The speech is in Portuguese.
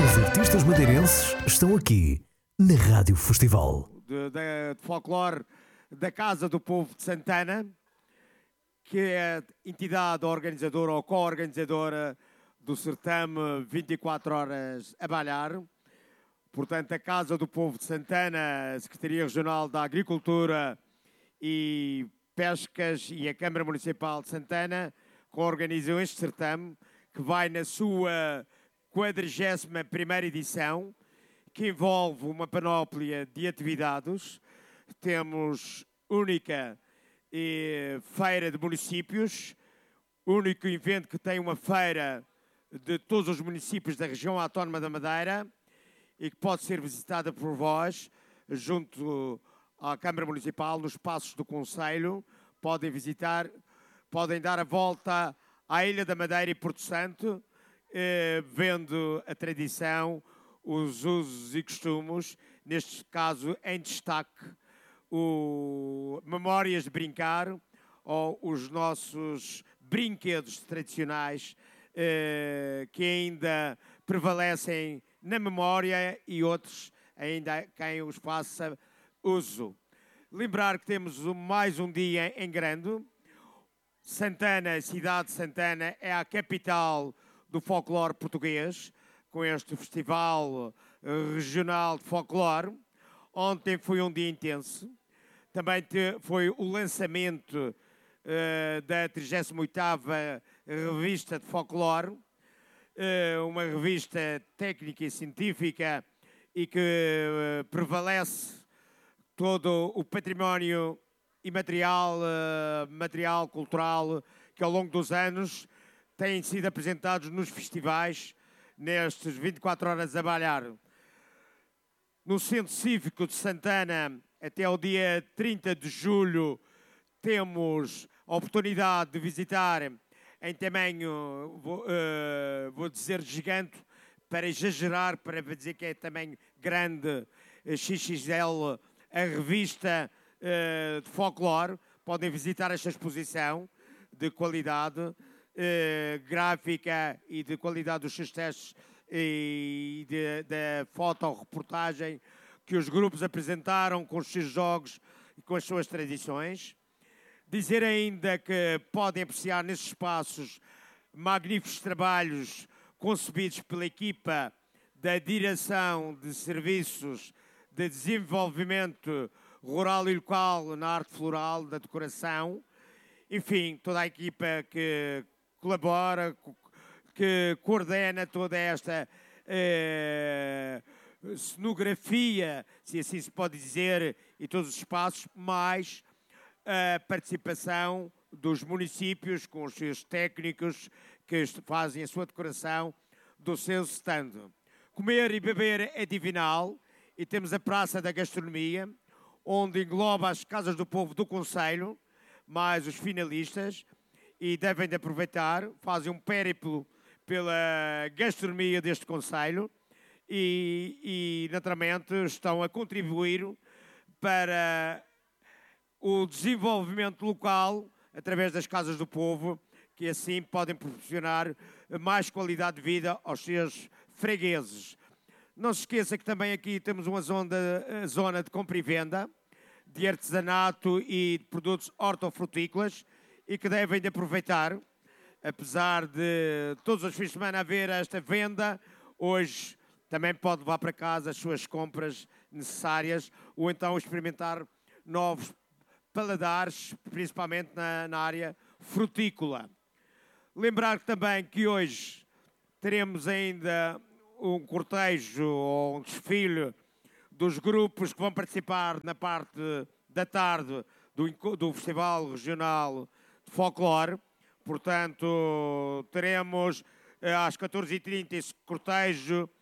Os artistas madeirenses estão aqui na Rádio Festival. De folclore da Casa do Povo de Santana, que é a entidade organizadora ou co-organizadora do certame 24 horas a balhar. Portanto, a Casa do Povo de Santana, a Secretaria Regional da Agricultura e Pescas e a Câmara Municipal de Santana co-organizam este certame, que vai na sua 41ª edição, que envolve uma panóplia de atividades. Temos única feira de municípios, único evento que tem uma feira de todos os municípios da região autónoma da Madeira e que pode ser visitada por vós, junto à Câmara Municipal, nos espaços do Conselho. Podem visitar, podem dar a volta à Ilha da Madeira e Porto Santo, vendo a tradição, os usos e costumes, neste caso em destaque, o Memórias de Brincar, ou os nossos brinquedos tradicionais que ainda prevalecem na memória e outros ainda quem os faça uso. Lembrar que temos mais um dia em grande. Santana, a cidade de Santana, é a capital do folclore português, com este festival regional de folclore. Ontem foi um dia intenso. Também foi o lançamento da 38ª Revista de Folclore, uma revista técnica e científica e que prevalece todo o património imaterial, material, cultural, que ao longo dos anos têm sido apresentados nos festivais, nestes 24 horas a balhar. No Centro Cívico de Santana, até o dia 30 de julho, temos a oportunidade de visitar em tamanho, vou dizer gigante, para exagerar, para dizer que é tamanho grande, XXL, a revista de folclore. Podem visitar esta exposição de qualidade gráfica e de qualidade dos seus testes e da fotoreportagem que os grupos apresentaram com os seus jogos e com as suas tradições. Dizer ainda que podem apreciar nesses espaços magníficos trabalhos concebidos pela equipa da Direção de Serviços de Desenvolvimento Rural e Local na arte floral, da decoração. Enfim, toda a equipa que colabora, que coordena toda esta cenografia, se assim se pode dizer, e todos os espaços, mais a participação dos municípios com os seus técnicos que fazem a sua decoração do seu stand. Comer e beber é divinal e temos a Praça da Gastronomia, onde engloba as Casas do Povo do Conselho, mais os finalistas, e devem de aproveitar, fazem um périplo pela gastronomia deste Conselho e naturalmente estão a contribuir para o desenvolvimento local através das Casas do Povo, que assim podem proporcionar mais qualidade de vida aos seus fregueses. Não se esqueça que também aqui temos uma zona de compra e venda, de artesanato e de produtos hortofrutícolas e que devem de aproveitar, apesar de todos os fins de semana haver esta venda, hoje também pode levar para casa as suas compras necessárias ou então experimentar novos paladares, principalmente na área frutícola. Lembrar também que hoje teremos ainda um cortejo ou um desfile dos grupos que vão participar na parte da tarde do Festival Regional de Folclore. Portanto, teremos às 14h30 esse cortejo